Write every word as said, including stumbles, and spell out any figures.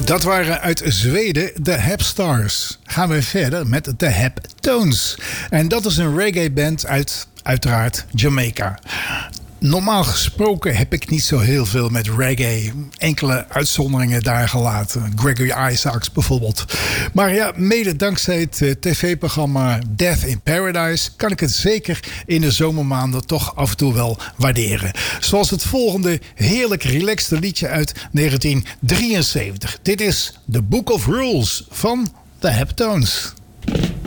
Dat waren uit Zweden de Hepstars. Gaan we verder met de Heptones. En dat is een reggae band uit, uiteraard, Jamaica. Normaal gesproken heb ik niet zo heel veel met reggae. Enkele uitzonderingen daar gelaten. Gregory Isaacs bijvoorbeeld. Maar ja, mede dankzij het tv-programma Death in Paradise kan ik het zeker in de zomermaanden toch af en toe wel waarderen. Zoals het volgende heerlijk relaxte liedje uit negentien drieënzeventig. Dit is The Book of Rules van The Heptones.